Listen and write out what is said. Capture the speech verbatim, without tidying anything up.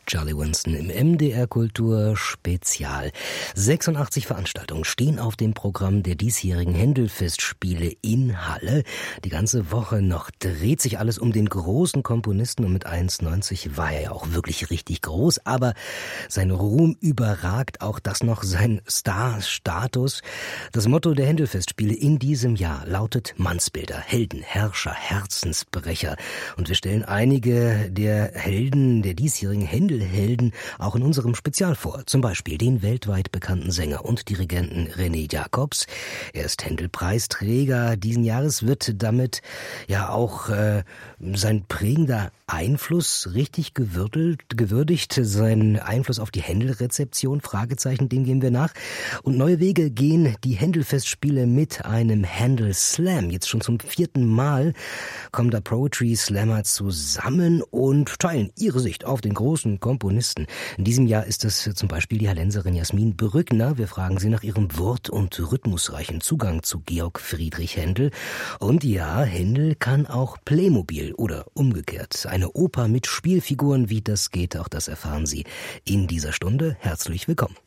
Charlie Winston im M D R Kultur Spezial. sechsundachtzig Veranstaltungen stehen auf dem Programm der diesjährigen Händel-Festspiele in Halle. Die ganze Woche noch dreht sich alles um den großen Komponisten und mit eins neunzig war er ja auch wirklich richtig groß, aber sein Ruhm überragt auch das noch sein Star-Status. Das Motto der Händel-Festspiele in diesem Jahr lautet Mannsbilder, Helden, Herrscher, Herzensbrecher. Und wir stellen einige der Helden, der diesjährigen Händel Helden auch in unserem Spezial vor. Zum Beispiel den weltweit bekannten Sänger und Dirigenten René Jacobs. Er ist Händel-Preisträger diesen Jahres, wird damit ja auch äh, sein prägender Einfluss richtig gewürdigt, gewürdigt, sein Einfluss auf die Händel-Rezeption, Fragezeichen, dem gehen wir nach. Und neue Wege gehen die Händel-Festspiele mit einem Händel-Slam. Jetzt schon zum vierten Mal kommen da Poetry-Slammer zusammen und teilen ihre Sicht auf den großen Komponisten. In diesem Jahr ist es zum Beispiel die Hallenserin Jasmin Brückner. Wir fragen sie nach ihrem wort- und rhythmusreichen Zugang zu Georg Friedrich Händel. Und ja, Händel kann auch Playmobil oder umgekehrt. Eine Oper mit Spielfiguren, wie das geht, auch das erfahren Sie in dieser Stunde. Herzlich willkommen.